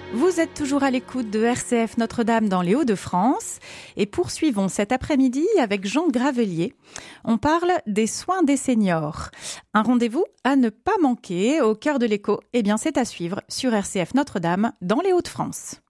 Vous êtes toujours à l'écoute de RCF Notre-Dame dans les Hauts-de-France et poursuivons cet après-midi avec Jean Gravelier. On parle des soins des seniors. Un rendez-vous à ne pas manquer au cœur de l'écho. Eh bien, c'est à suivre sur RCF Notre-Dame dans les Hauts-de-France.